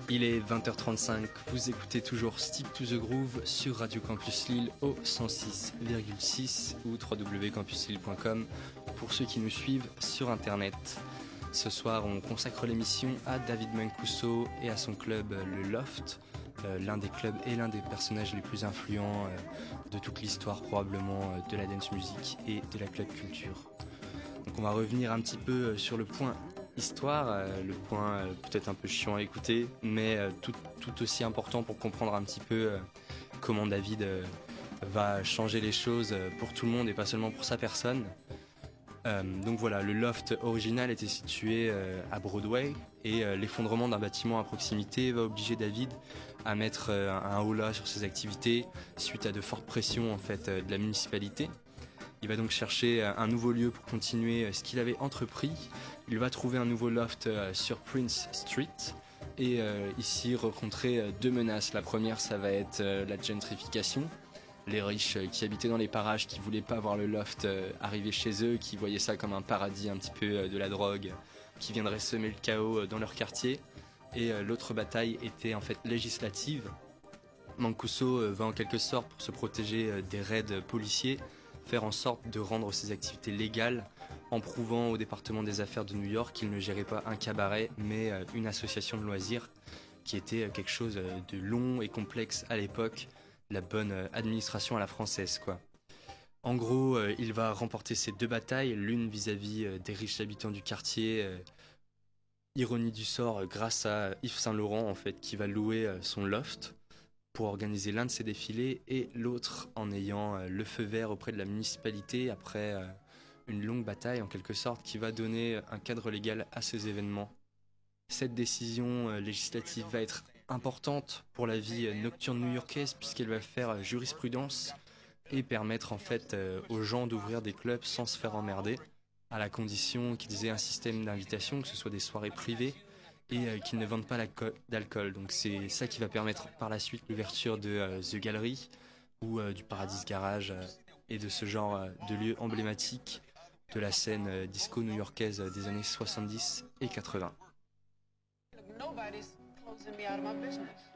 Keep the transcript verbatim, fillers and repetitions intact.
Il est vingt heures trente-cinq, vous écoutez toujours Stick to the Groove sur Radio Campus Lille au cent six virgule six ou w w w point campus lille point com pour ceux qui nous suivent sur internet. Ce soir, on consacre l'émission à David Mancuso et à son club Le Loft, euh, l'un des clubs et l'un des personnages les plus influents euh, de toute l'histoire probablement euh, de la dance music et de la club culture. Donc on va revenir un petit peu sur le point histoire, euh, le point euh, peut-être un peu chiant à écouter, mais euh, tout, tout aussi important pour comprendre un petit peu euh, comment David euh, va changer les choses pour tout le monde et pas seulement pour sa personne. Euh, donc voilà, le loft original était situé euh, à Broadway et euh, l'effondrement d'un bâtiment à proximité va obliger David à mettre euh, un holà sur ses activités suite à de fortes pressions en fait, euh, de la municipalité. Il va donc chercher un nouveau lieu pour continuer ce qu'il avait entrepris. Il va trouver un nouveau loft sur Prince Street et euh, ici rencontrer deux menaces. La première, ça va être la gentrification. Les riches qui habitaient dans les parages, qui ne voulaient pas voir le loft arriver chez eux, qui voyaient ça comme un paradis un petit peu de la drogue, qui viendrait semer le chaos dans leur quartier. Et l'autre bataille était en fait législative. Mancuso va en quelque sorte, pour se protéger des raids policiers, faire en sorte de rendre ses activités légales en prouvant au département des affaires de New York qu'il ne gérait pas un cabaret mais une association de loisirs qui était quelque chose de long et complexe à l'époque, la bonne administration à la française quoi. En gros, il va remporter ces deux batailles, l'une vis-à-vis des riches habitants du quartier, ironie du sort grâce à Yves Saint Laurent en fait qui va louer son loft pour organiser l'un de ses défilés et l'autre en ayant le feu vert auprès de la municipalité après une longue bataille en quelque sorte qui va donner un cadre légal à ces événements. Cette décision législative va être importante pour la vie nocturne new-yorkaise puisqu'elle va faire jurisprudence et permettre en fait aux gens d'ouvrir des clubs sans se faire emmerder à la condition qu'ils aient un système d'invitation, que ce soit des soirées privées et euh, qu'ils ne vendent pas d'alcool. Donc c'est ça qui va permettre par la suite l'ouverture de euh, The Gallery ou euh, du Paradis Garage euh, et de ce genre euh, de lieux emblématiques de la scène euh, disco new-yorkaise des années soixante-dix et quatre-vingts. Nobody's closing me out of my business.